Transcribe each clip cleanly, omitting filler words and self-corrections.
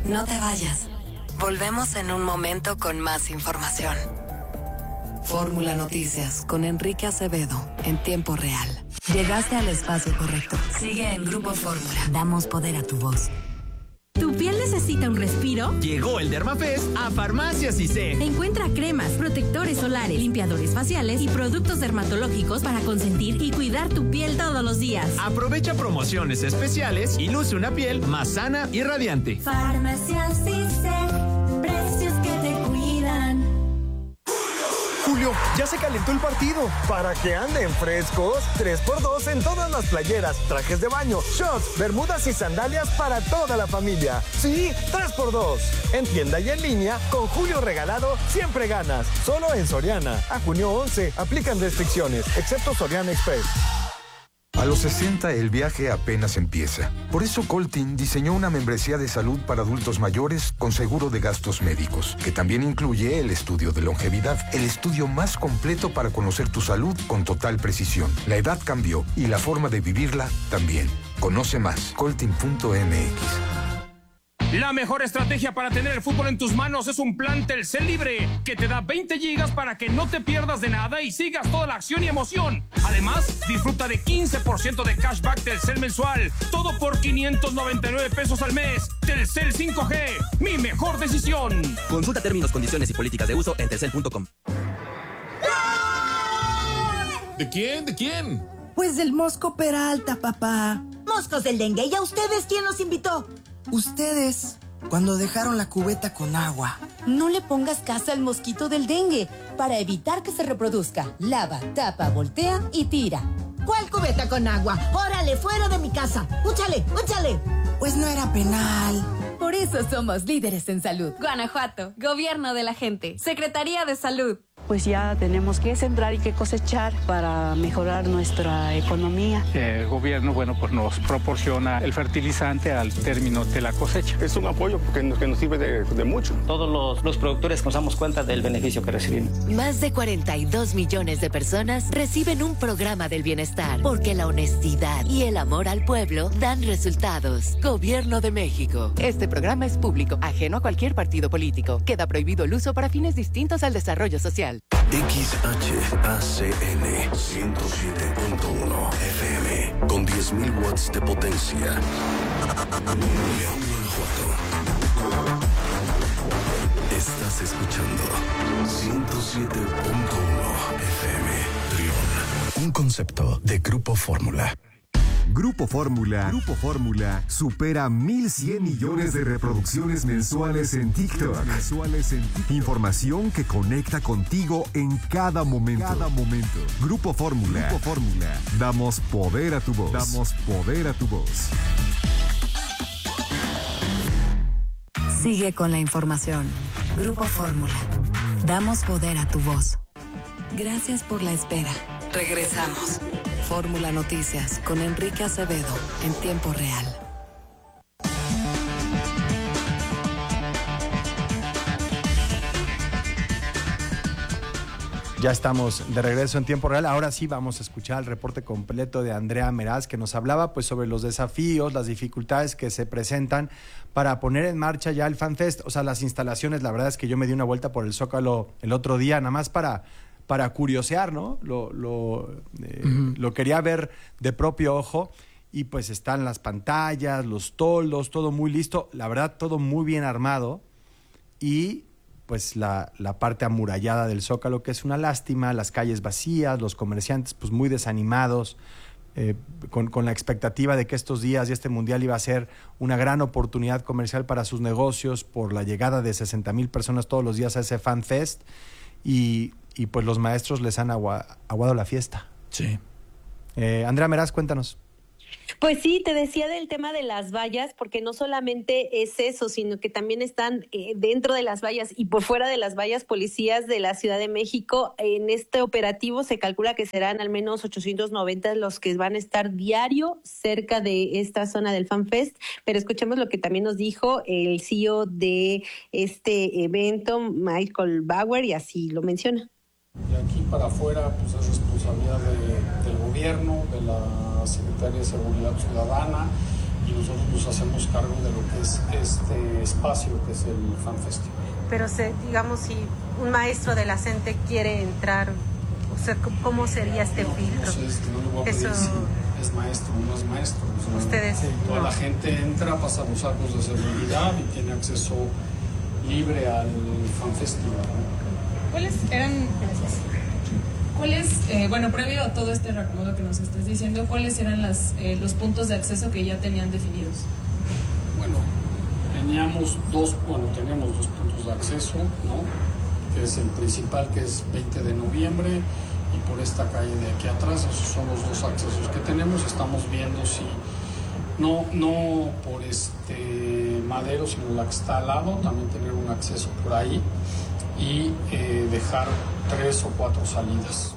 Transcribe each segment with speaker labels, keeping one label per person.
Speaker 1: No te vayas. Volvemos en un momento con más información. Fórmula Noticias con Enrique Acevedo en tiempo real. Llegaste al espacio correcto. Sigue en Grupo Fórmula. Damos poder a tu voz.
Speaker 2: ¿Tu piel necesita un respiro?
Speaker 3: Llegó el Dermafest a Farmacias ICE.
Speaker 2: Encuentra cremas, protectores solares, limpiadores faciales y productos dermatológicos para consentir y cuidar tu piel todos los días.
Speaker 3: Aprovecha promociones especiales y luce una piel más sana y radiante.
Speaker 4: Farmacias ICE, precios que te cuidan.
Speaker 5: Julio, ya se calentó el partido. Para que anden frescos, 3x2 en todas las playeras, trajes de baño, shorts, bermudas y sandalias para toda la familia. Sí, 3x2. En tienda y en línea, con Julio regalado, siempre ganas. Solo en Soriana. A junio 11, aplican restricciones, excepto Soriana Express.
Speaker 6: A los 60 el viaje apenas empieza. Por eso Coltin diseñó una membresía de salud para adultos mayores con seguro de gastos médicos, que también incluye el estudio de longevidad, el estudio más completo para conocer tu salud con total precisión. La edad cambió y la forma de vivirla también. Conoce más, coltin.mx.
Speaker 7: La mejor estrategia para tener el fútbol en tus manos es un plan Telcel Libre, que te da 20 gigas para que no te pierdas de nada y sigas toda la acción y emoción. Además, disfruta de 15% de cashback Telcel mensual, todo por 599 pesos al mes. Telcel 5G, mi mejor decisión.
Speaker 8: Consulta términos, condiciones y políticas de uso en telcel.com.
Speaker 9: ¿De quién? ¿De quién?
Speaker 10: Pues del Mosco Peralta, papá.
Speaker 11: Moscos del dengue. ¿Y a ustedes quién los invitó?
Speaker 10: Ustedes, cuando dejaron la cubeta con agua.
Speaker 12: No le pongas casa al mosquito del dengue. Para evitar que se reproduzca, lava, tapa, voltea y tira.
Speaker 11: ¿Cuál cubeta con agua? ¡Órale, fuera de mi casa! ¡Úchale, úchale!
Speaker 10: Pues no era penal.
Speaker 12: Por eso somos líderes en salud. Guanajuato, Gobierno de la Gente, Secretaría de Salud.
Speaker 13: Pues ya tenemos que sembrar y que cosechar para mejorar nuestra economía.
Speaker 14: El gobierno, pues nos proporciona el fertilizante al término de la cosecha.
Speaker 15: Es un apoyo que nos sirve de mucho.
Speaker 16: Todos los productores nos damos cuenta del beneficio que recibimos.
Speaker 1: Más de 42 millones de personas reciben un programa del bienestar, porque la honestidad y el amor al pueblo dan resultados. Gobierno de México.
Speaker 17: Este programa es público, ajeno a cualquier partido político. Queda prohibido el uso para fines distintos al desarrollo social.
Speaker 18: XHACN 107.1 FM con 10.000 watts de potencia. León, Guanajuato. Estás escuchando 107.1 FM Trión. Un concepto de Grupo Fórmula.
Speaker 19: Grupo Fórmula supera 1,100 millones de reproducciones mensuales en TikTok. Información que conecta contigo en cada momento. Grupo Fórmula. Damos poder a tu voz.
Speaker 1: Sigue con la información. Grupo Fórmula. Damos poder a tu voz. Gracias por la espera. Regresamos. Fórmula Noticias con Enrique Acevedo en tiempo real.
Speaker 20: Ya estamos de regreso en tiempo real. Ahora sí vamos a escuchar el reporte completo de Andrea Meraz, que nos hablaba pues sobre los desafíos, las dificultades que se presentan para poner en marcha ya el FanFest. O sea, las instalaciones, la verdad es que yo me di una vuelta por el Zócalo el otro día, nada más para curiosear, ¿no? Lo quería ver de propio ojo, y pues están las pantallas, los toldos, todo muy listo, la verdad todo muy bien armado, y pues la parte amurallada del Zócalo, que es una lástima, las calles vacías, los comerciantes pues muy desanimados, con la expectativa de que estos días y este mundial iba a ser una gran oportunidad comercial para sus negocios por la llegada de 60,000 personas todos los días a ese FanFest, y pues los maestros les han aguado la fiesta.
Speaker 9: Sí.
Speaker 20: Andrea Meraz, cuéntanos.
Speaker 21: Pues sí, te decía del tema de las vallas, porque no solamente es eso, sino que también están dentro de las vallas y por fuera de las vallas policías de la Ciudad de México. En este operativo se calcula que serán al menos 890 los que van a estar diario cerca de esta zona del FanFest, pero escuchemos lo que también nos dijo el CEO de este evento, Michael Bauer, y así lo menciona.
Speaker 22: De aquí para afuera pues es responsabilidad del gobierno, de la Secretaría de Seguridad Ciudadana y nosotros nos hacemos cargo de lo que es este espacio que es el Fan Festival.
Speaker 21: Pero digamos, si un maestro de la CENTE quiere entrar, o sea, ¿cómo sería este filtro?
Speaker 22: No sé, es que no le voy a pedir si es maestro o no es maestro. O sea,
Speaker 21: ustedes
Speaker 22: toda la gente entra, pasa los arcos de seguridad y tiene acceso libre al Fan Festival, ¿no?
Speaker 2: ¿Cuáles eran... bueno, previo a todo este reacomodo que nos estás diciendo, ¿cuáles eran los puntos de acceso que ya tenían definidos?
Speaker 22: Bueno, teníamos dos puntos de acceso, ¿no? Que es el principal, que es 20 de noviembre, y por esta calle de aquí atrás. Esos son los dos accesos que tenemos. Estamos viendo si no por Madero, sino la que está al lado, también tener un acceso por ahí y dejar 3 o 4 salidas.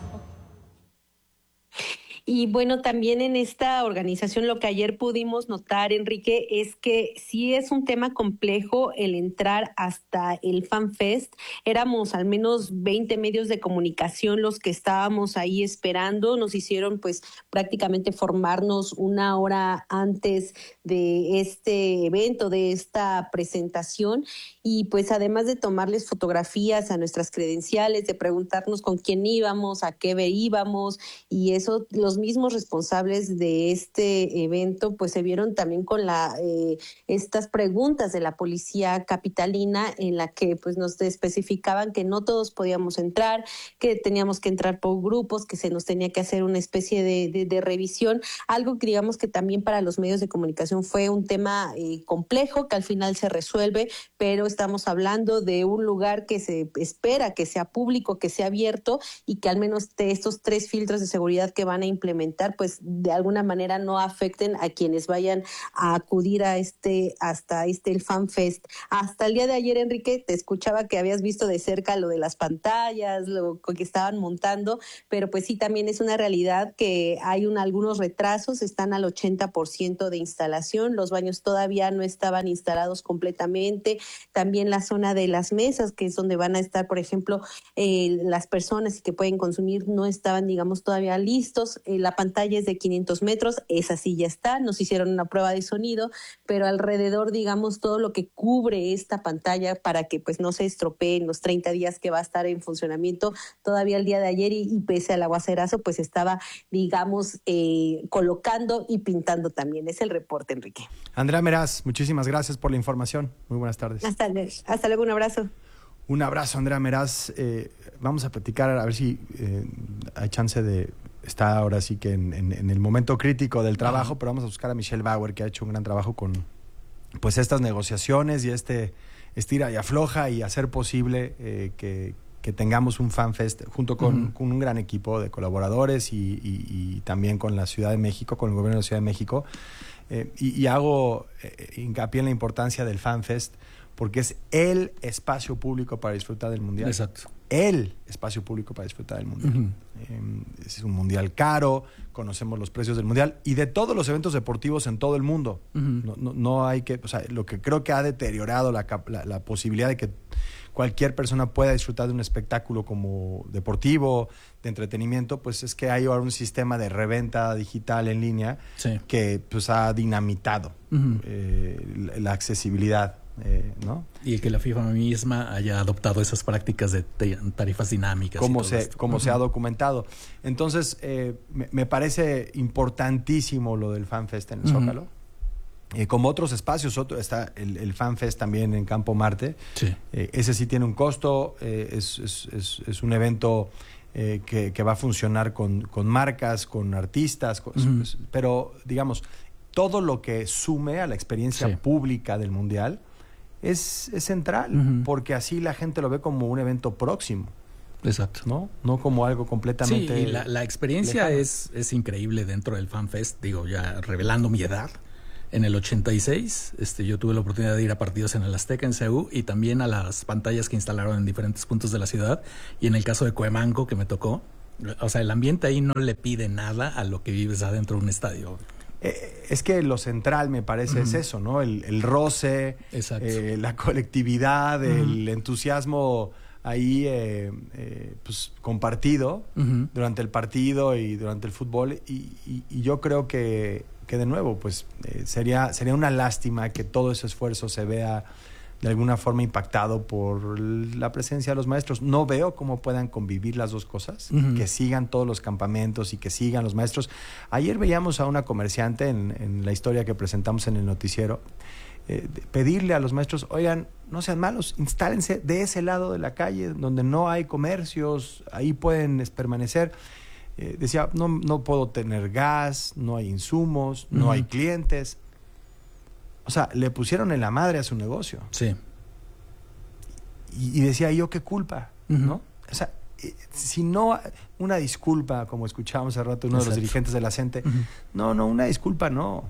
Speaker 21: Y bueno, también en esta organización lo que ayer pudimos notar, Enrique, es que sí es un tema complejo el entrar hasta el FanFest. Éramos al menos 20 medios de comunicación los que estábamos ahí esperando. Nos hicieron pues prácticamente formarnos 1 hora antes de este evento, de esta presentación. Y pues además de tomarles fotografías a nuestras credenciales, de preguntarnos con quién íbamos, a qué íbamos, y eso, los mismos responsables de este evento pues se vieron también con estas preguntas de la policía capitalina, en la que pues nos especificaban que no todos podíamos entrar, que teníamos que entrar por grupos, que se nos tenía que hacer una especie de revisión, algo que digamos que también para los medios de comunicación fue un tema complejo, que al final se resuelve, pero estamos hablando de un lugar que se espera que sea público, que sea abierto, y que al menos estos 3 filtros de seguridad que van a implementar, pues de alguna manera no afecten a quienes vayan a acudir a el FanFest. Hasta el día de ayer, Enrique, te escuchaba que habías visto de cerca lo de las pantallas, lo que estaban montando, pero pues sí, también es una realidad que hay algunos retrasos, están al 80% de instalación, los baños todavía no estaban instalados completamente, también la zona de las mesas, que es donde van a estar, por ejemplo, las personas que pueden consumir, no estaban, digamos, todavía listos. La pantalla es de 500 metros, esa sí ya está, nos hicieron una prueba de sonido, pero alrededor, digamos, todo lo que cubre esta pantalla para que pues no se estropee en los 30 días que va a estar en funcionamiento, todavía el día de ayer y pese al aguacerazo, pues estaba, digamos, colocando y pintando también. Es el reporte, Enrique.
Speaker 20: Andrea Meraz, muchísimas gracias por la información. Muy buenas tardes.
Speaker 21: Hasta luego, un abrazo.
Speaker 20: Un abrazo, Andrea Meraz. Vamos a platicar, a ver si hay chance de... Está ahora sí que en el momento crítico del trabajo, pero vamos a buscar a Michelle Bauer, que ha hecho un gran trabajo con pues estas negociaciones y estira y afloja, y hacer posible que tengamos un FanFest junto con un gran equipo de colaboradores y también con la Ciudad de México, con el gobierno de la Ciudad de México. Y hago hincapié en la importancia del FanFest, porque es el espacio público para disfrutar del Mundial.
Speaker 3: Exacto.
Speaker 20: El espacio público para disfrutar del Mundial. Es un Mundial caro, conocemos los precios del Mundial y de todos los eventos deportivos en todo el mundo. No hay que... O sea, lo que creo que ha deteriorado la posibilidad de que cualquier persona pueda disfrutar de un espectáculo como deportivo, de entretenimiento, pues es que hay ahora un sistema de reventa digital en línea que pues ha dinamitado la accesibilidad. ¿No?
Speaker 3: Y el que la FIFA misma haya adoptado esas prácticas de tarifas dinámicas.
Speaker 20: Como se ha documentado. Entonces, me parece importantísimo lo del FanFest en el Zócalo. Como otros espacios, está el FanFest también en Campo Marte.
Speaker 3: Sí.
Speaker 20: Ese sí tiene un costo, es un evento que va a funcionar con marcas, con artistas, pero digamos, todo lo que sume a la experiencia pública del Mundial es central, porque así la gente lo ve como un evento próximo.
Speaker 3: Exacto.
Speaker 20: No como algo completamente...
Speaker 3: Sí, y la experiencia es increíble dentro del FanFest. Digo, ya revelando mi edad, en el 86 yo tuve la oportunidad de ir a partidos en el Azteca, en CU, y también a las pantallas que instalaron en diferentes puntos de la ciudad. Y en el caso de Cuemanco, que me tocó, o sea, el ambiente ahí no le pide nada a lo que vives adentro de un estadio.
Speaker 20: Es que lo central, me parece, es eso, ¿no? El roce, la colectividad, el entusiasmo ahí pues compartido durante el partido y durante el fútbol. Y yo creo que que de nuevo, pues sería una lástima que todo ese esfuerzo se vea de alguna forma impactado por la presencia de los maestros. No veo cómo puedan convivir las dos cosas, que sigan todos los campamentos y que sigan los maestros. Ayer veíamos a una comerciante en la historia que presentamos en el noticiero, pedirle a los maestros, oigan, no sean malos, instálense de ese lado de la calle donde no hay comercios, ahí pueden permanecer. Decía, no puedo tener gas, no hay insumos, no hay clientes. O sea, le pusieron en la madre a su negocio.
Speaker 3: Sí.
Speaker 20: Y decía, ¿yo qué culpa? ¿No? O sea, si no una disculpa, como escuchábamos hace rato uno de los dirigentes de la CENTE, no, una disculpa no.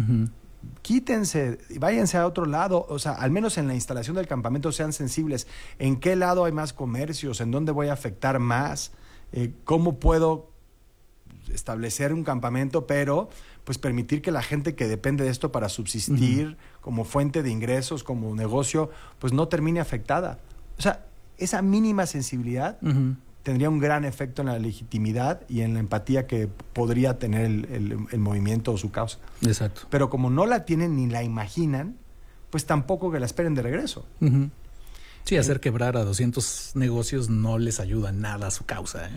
Speaker 20: Quítense, váyanse a otro lado, o sea, al menos en la instalación del campamento sean sensibles. ¿En qué lado hay más comercios? ¿En dónde voy a afectar más? ¿Cómo puedo establecer un campamento, pero pues permitir que la gente que depende de esto para subsistir como fuente de ingresos, como negocio, pues no termine afectada? O sea, esa mínima sensibilidad tendría un gran efecto en la legitimidad y en la empatía que podría tener el movimiento o su causa.
Speaker 3: Exacto.
Speaker 20: Pero como no la tienen ni la imaginan, pues tampoco que la esperen de regreso.
Speaker 3: Sí, hacer quebrar a 200 negocios no les ayuda nada a su causa.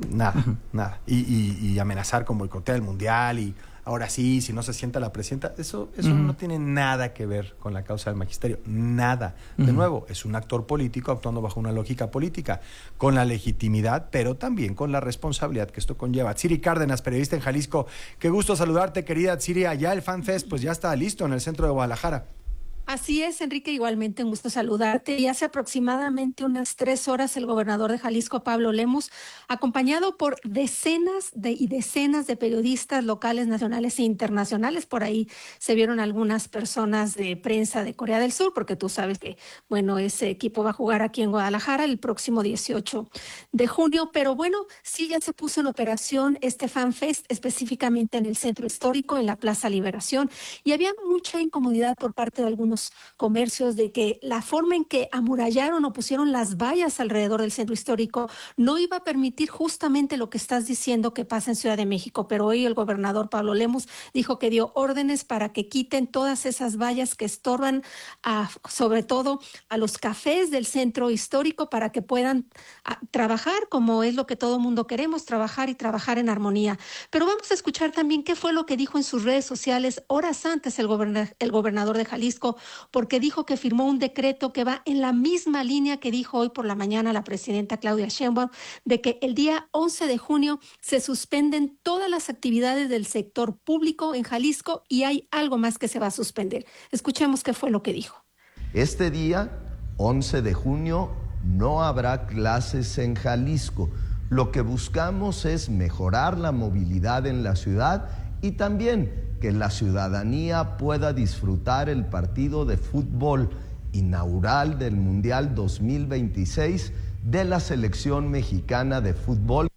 Speaker 20: Nada. Y amenazar con boicotear el mundial y ahora sí, si no se sienta la presidenta, eso no tiene nada que ver con la causa del magisterio. Nada. De nuevo, es un actor político actuando bajo una lógica política, con la legitimidad, pero también con la responsabilidad que esto conlleva. Tsiri Cárdenas, periodista en Jalisco. Qué gusto saludarte, querida Tsiri. Allá el FanFest pues ya está listo en el centro de Guadalajara.
Speaker 4: Así es, Enrique, igualmente un gusto saludarte. Y hace aproximadamente unas 3 horas el gobernador de Jalisco, Pablo Lemus, acompañado por decenas de periodistas locales, nacionales e internacionales. Por ahí se vieron algunas personas de prensa de Corea del Sur, porque tú sabes que, bueno, ese equipo va a jugar aquí en Guadalajara el próximo 18 de junio. Pero bueno, sí ya se puso en operación este FanFest, específicamente en el centro histórico, en la Plaza Liberación. Y había mucha incomodidad por parte de algunos comercios de que la forma en que amurallaron o pusieron las vallas alrededor del centro histórico no iba a permitir justamente lo que estás diciendo que pasa en Ciudad de México. Pero hoy el gobernador Pablo Lemus dijo que dio órdenes para que quiten todas esas vallas que estorban sobre todo a los cafés del centro histórico para que puedan trabajar como es lo que todo mundo queremos, trabajar y trabajar en armonía. Pero vamos a escuchar también qué fue lo que dijo en sus redes sociales horas antes el gobernador de Jalisco, porque dijo que firmó un decreto que va en la misma línea que dijo hoy por la mañana la presidenta Claudia Sheinbaum, de que el día 11 de junio se suspenden todas las actividades del sector público en Jalisco y hay algo más que se va a suspender. Escuchemos qué fue lo que dijo.
Speaker 5: Este día, 11 de junio, no habrá clases en Jalisco. Lo que buscamos es mejorar la movilidad en la ciudad y también que la ciudadanía pueda disfrutar el partido de fútbol inaugural del Mundial 2026 de la selección mexicana de fútbol.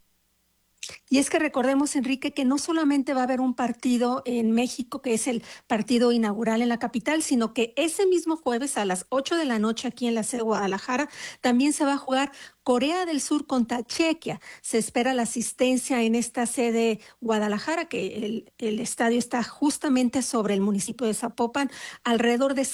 Speaker 4: Y es que recordemos, Enrique, que no solamente va a haber un partido en México, que es el partido inaugural en la capital, sino que ese mismo jueves a las 8 de la noche aquí en la sede de Guadalajara también se va a jugar Corea del Sur contra Chequia. Se espera la asistencia en esta sede Guadalajara, que el estadio está justamente sobre el municipio de Zapopan, alrededor de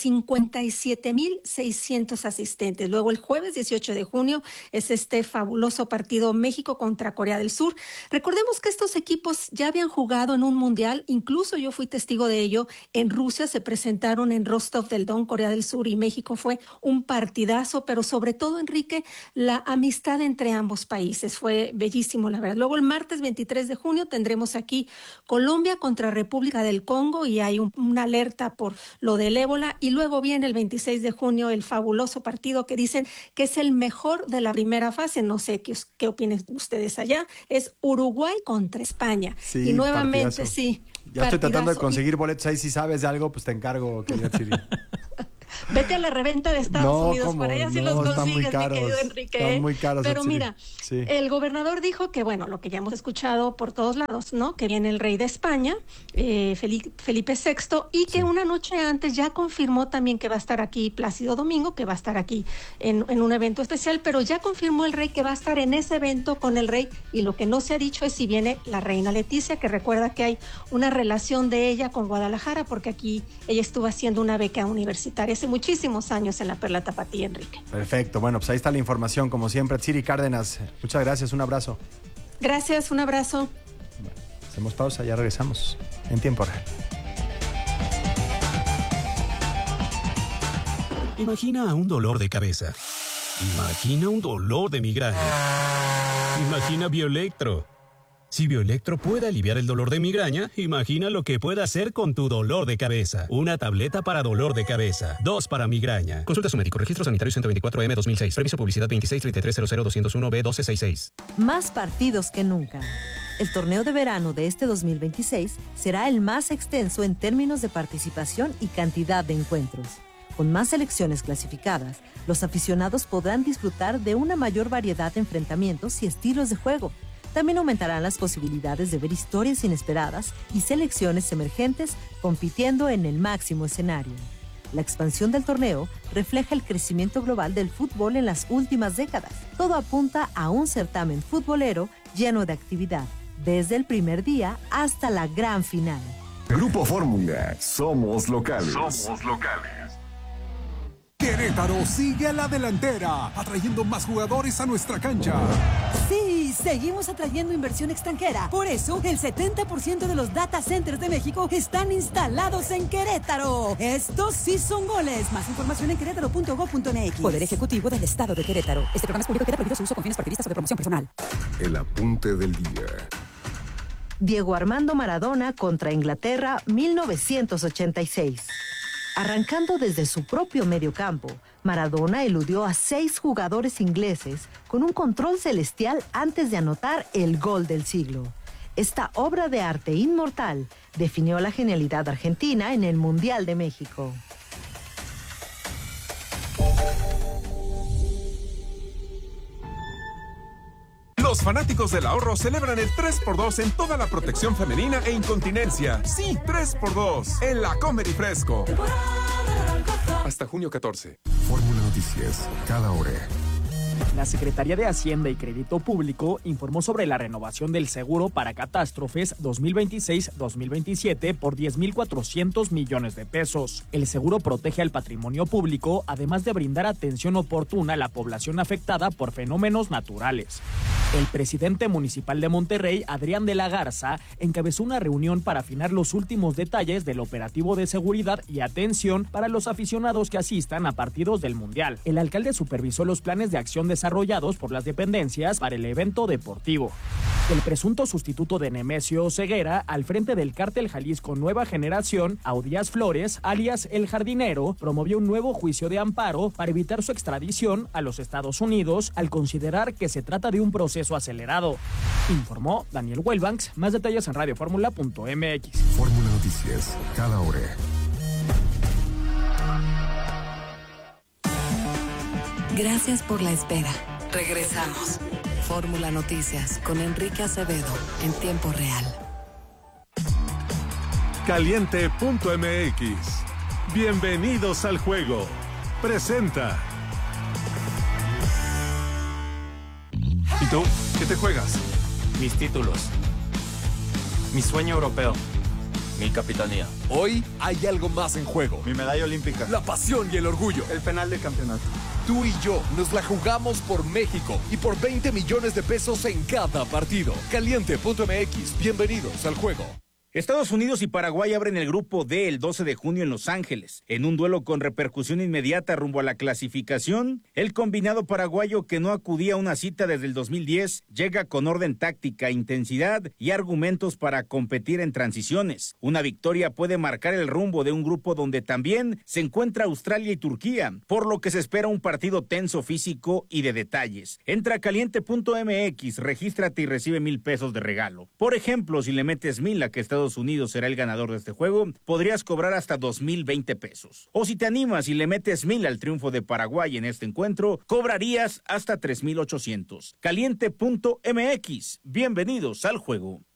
Speaker 4: 57,600 asistentes. Luego el jueves 18 de junio es este fabuloso partido México contra Corea del Sur. Recordemos que estos equipos ya habían jugado en un mundial, incluso yo fui testigo de ello, en Rusia se presentaron en Rostov del Don, Corea del Sur y México. Fue un partidazo, pero sobre todo, Enrique, la amistad entre ambos países fue bellísimo, la verdad. Luego el martes 23 de junio tendremos aquí Colombia contra República del Congo y hay una alerta por lo del ébola, y luego viene el 26 de junio el fabuloso partido que dicen que es el mejor de la primera fase, no sé qué opinen ustedes allá, es Uruguay contra España.
Speaker 20: Sí,
Speaker 4: y nuevamente,
Speaker 20: partidazo.
Speaker 4: sí.
Speaker 20: Ya estoy tratando de conseguir boletos ahí, si sabes de algo, pues te encargo, querida Tsiri.
Speaker 4: Vete a la reventa de Estados Unidos, para allá sí los consigues, mi querido Enrique.
Speaker 20: Están muy caros.
Speaker 4: Pero mira, el gobernador dijo que, bueno, lo que ya hemos escuchado por todos lados, ¿no? Que viene el rey de España, Felipe VI, y que una noche antes ya confirmó también que va a estar aquí Plácido Domingo, que va a estar aquí en un evento especial, pero ya confirmó el rey que va a estar en ese evento con el rey, y lo que no se ha dicho es si viene la reina Leticia, que recuerda que hay una relación de ella con Guadalajara, porque aquí ella estuvo haciendo una beca universitaria hace muchísimos años en la Perla Tapatía, Enrique.
Speaker 20: Perfecto, bueno, pues ahí está la información, como siempre. Tsiri Cárdenas, muchas gracias, un abrazo.
Speaker 4: Gracias, un abrazo.
Speaker 20: Bueno, hacemos pausa, ya regresamos en tiempo real.
Speaker 6: Imagina un dolor de cabeza. Imagina un dolor de migraña. Imagina Bioelectro. Si Bioelectro puede aliviar el dolor de migraña, imagina lo que puede hacer con tu dolor de cabeza. Una tableta para dolor de cabeza, 2 para migraña. Consulta a su médico. Registro sanitario 124M 2006. Permiso publicidad 2633000201B1266.
Speaker 7: Más partidos que nunca. El torneo de verano de este 2026 será el más extenso en términos de participación y cantidad de encuentros. Con más selecciones clasificadas, los aficionados podrán disfrutar de una mayor variedad de enfrentamientos y estilos de juego. También aumentarán las posibilidades de ver historias inesperadas y selecciones emergentes compitiendo en el máximo escenario. La expansión del torneo refleja el crecimiento global del fútbol en las últimas décadas. Todo apunta a un certamen futbolero lleno de actividad, desde el primer día hasta la gran final.
Speaker 19: Grupo Fórmula, somos locales.
Speaker 18: Somos locales.
Speaker 23: Querétaro sigue a la delantera, atrayendo más jugadores a nuestra cancha.
Speaker 24: Sí, seguimos atrayendo inversión extranjera. Por eso, el 70% de los data centers de México están instalados en Querétaro. Estos sí son goles. Más información en querétaro.gov.mx. Poder Ejecutivo del Estado de Querétaro. Este programa es público y queda prohibido su uso con fines partidistas o de promoción personal.
Speaker 19: El apunte del día.
Speaker 7: Diego Armando Maradona contra Inglaterra, 1986. Arrancando desde su propio mediocampo, Maradona eludió a 6 jugadores ingleses con un control celestial antes de anotar el gol del siglo. Esta obra de arte inmortal definió la genialidad argentina en el Mundial de México.
Speaker 23: Los fanáticos del ahorro celebran el 3x2 en toda la protección femenina e incontinencia. Sí, 3x2 en La Comer y Fresco. Hasta junio 14.
Speaker 19: Fórmula Noticias, cada hora.
Speaker 25: La Secretaría de Hacienda y Crédito Público informó sobre la renovación del seguro para catástrofes 2026-2027 por 10,400 millones de pesos. El seguro protege al patrimonio público, además de brindar atención oportuna a la población afectada por fenómenos naturales. El presidente municipal de Monterrey, Adrián de la Garza, encabezó una reunión para afinar los últimos detalles del operativo de seguridad y atención para los aficionados que asistan a partidos del Mundial. El alcalde supervisó los planes de acción desarrollados por las dependencias para el evento deportivo. El presunto sustituto de Nemesio Ceguera al frente del cártel Jalisco Nueva Generación, Audías Flores, alias El Jardinero, promovió un nuevo juicio de amparo para evitar su extradición a los Estados Unidos al considerar que se trata de un proceso acelerado. Informó Daniel Welbanks. Más detalles en radioformula.mx.
Speaker 19: Fórmula Noticias, cada hora.
Speaker 1: Gracias por la espera. Regresamos. Fórmula Noticias con Enrique Acevedo en tiempo real.
Speaker 23: Caliente.mx. Bienvenidos al juego. Presenta. ¿Y tú? ¿Qué te juegas?
Speaker 26: Mis títulos. Mi sueño europeo. Mi capitanía.
Speaker 23: Hoy hay algo más en juego.
Speaker 26: Mi medalla olímpica.
Speaker 23: La pasión y el orgullo.
Speaker 26: El penal de campeonato.
Speaker 23: Tú y yo nos la jugamos por México y por 20 millones de pesos en cada partido. Caliente.mx. Bienvenidos al juego.
Speaker 27: Estados Unidos y Paraguay abren el grupo D el 12 de junio en Los Ángeles. En un duelo con repercusión inmediata rumbo a la clasificación, el combinado paraguayo, que no acudía a una cita desde el 2010, llega con orden táctica, intensidad y argumentos para competir en transiciones. Una victoria puede marcar el rumbo de un grupo donde también se encuentra Australia y Turquía, por lo que se espera un partido tenso, físico y de detalles. Entra a caliente.mx, regístrate y recibe $1,000 de regalo. Por ejemplo, si le metes 1,000 a que Estados Estados Unidos será el ganador de este juego, podrías cobrar hasta 2,020 pesos. O si te animas y le metes 1,000 al triunfo de Paraguay en este encuentro, cobrarías hasta 3,800. Caliente.mx. Bienvenidos al juego.